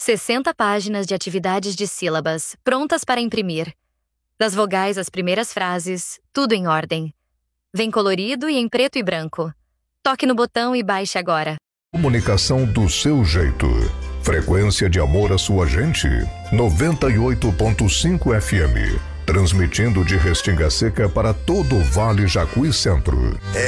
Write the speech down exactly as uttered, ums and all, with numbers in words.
sessenta páginas de atividades de sílabas, prontas para imprimir. Das vogais às primeiras frases, tudo em ordem. Vem colorido e em preto e branco. Toque no botão e baixe agora. Comunicação do seu jeito. Frequência de amor à sua gente. noventa e oito ponto cinco F M. Transmitindo de Restinga Seca para todo o Vale Jacuí Centro.